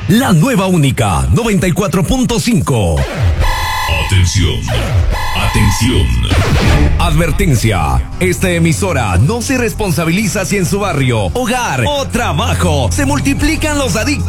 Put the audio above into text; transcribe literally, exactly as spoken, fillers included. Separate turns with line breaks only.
La nueva única noventa y cuatro punto cinco.
Atención, atención.
Advertencia. Esta emisora no se responsabiliza si en su barrio, hogar o trabajo se multiplican los adictos